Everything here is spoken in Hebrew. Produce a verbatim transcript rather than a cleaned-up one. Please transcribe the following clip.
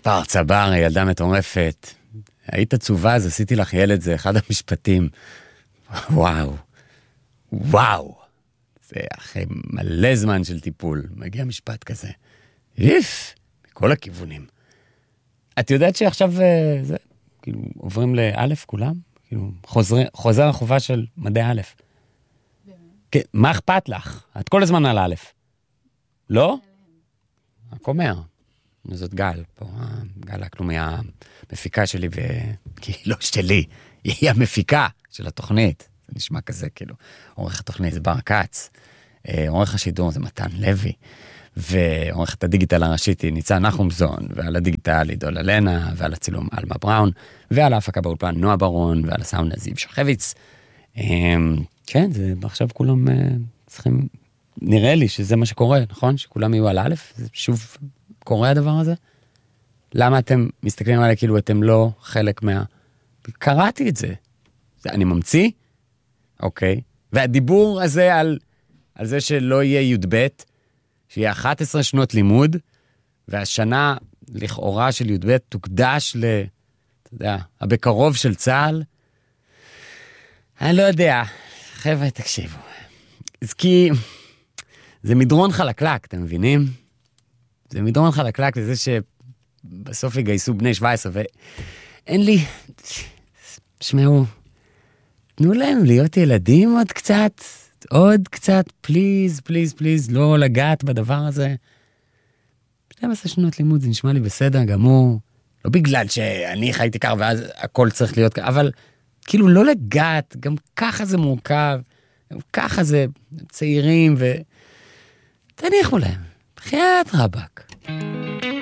בר צבר, ילדה מטורפת. היית עצובה, אז עשיתי לך ילד, זה אחד המשפטים. וואו. וואו. זה אחרי מלא זמן של טיפול. מגיע משפט כזה. איף, מכל הכיוונים. את יודעת שעכשיו זה, כאילו, עוברים לאלף כולם? כאילו, חוזר, חוזר החובה של מדעי א'. כן, מה אכפת לך? את כל הזמן על א'. לא? רק אומר. זאת גל, פה, גל הקלומי המפיקה שלי, וכי לא שלי, היא המפיקה של התוכנית. זה נשמע כזה, כאילו, עורך התוכנית זה בר קץ, עורך השידור זה מתן לוי, ועורכת הדיגיטל הראשית היא ניצן נחומזון, ועל הדיגיטל עידול אלנה, ועל הצילום אלמה בראון, ועל ההפקה באולפן נועה ברון, ועל הסאונד זיו שחביץ. כן, זה עכשיו כולם צריכים, נראה לי שזה מה שקורה, נכון? שכולם יהיו על א', זה שוב קורה הדבר הזה? למה אתם מסתכלים עליי כאילו אתם לא חלק מה... קראתי את זה. זה אני ממציא? אוקיי. והדיבור הזה על, על זה שלא יהיה י' ב', שיהיה אחת עשרה שנות לימוד, והשנה לכאורה של י' ב' תוקדש ל... אתה יודע, הבקרוב של צה"ל. אני לא יודע. חבר'ה, תקשיבו. אז כי... זה מדרון חלקלק, אתם מבינים? זה מדרון חלקלק לזה שבסוף יגייסו בני שבע עשרה, ואין לי... שמעו, תנו להם להיות ילדים עוד קצת, עוד קצת, פליז, פליז, פליז, לא לגעת בדבר הזה. שתים עשרה שנות לימוד, זה נשמע לי בסדר גמור, לא בגלל שאני חייתי קר ואז הכל צריך להיות קר, אבל כאילו לא לגעת, גם ככה זה מורכב, גם ככה זה צעירים, ותניחו להם, בחיית רבק.